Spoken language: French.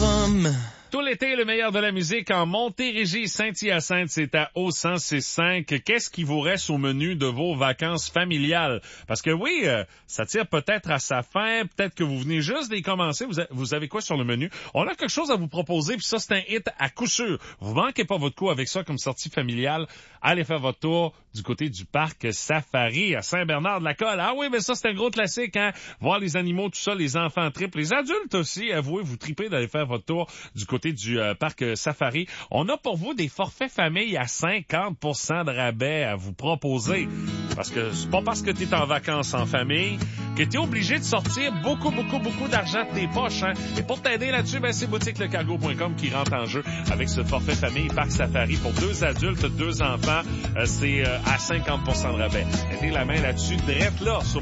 rhum. Tout l'été, le meilleur de la musique en Montérégie, Saint-Hyacinthe, c'est à O106.5. Qu'est-ce qui vous reste au menu de vos vacances familiales? Parce que oui, ça tire peut-être à sa fin, peut-être que vous venez juste d'y commencer. Vous avez quoi sur le menu? On a quelque chose à vous proposer, puis ça, c'est un hit à coup sûr. Vous manquez pas votre coup avec ça comme sortie familiale. Allez faire votre tour du côté du parc Safari à Saint-Bernard-de-la-Colle. Ah oui, mais ça, c'est un gros classique, hein? Voir les animaux, tout ça, les enfants trippent, les adultes aussi, avouez, vous tripez d'aller faire votre tour du côté du parc Safari. On a pour vous des forfaits famille à 50% de rabais à vous proposer. Parce que c'est pas parce que tu es en vacances en famille que tu es obligé de sortir beaucoup d'argent de tes poches. Hein? Et pour t'aider là-dessus, ben, c'est boutiquelecargo.com qui rentre en jeu avec ce forfait famille parc Safari pour 2 adultes, 2 enfants. C'est à 50% de rabais. Mettez la main là-dessus, drette là, sur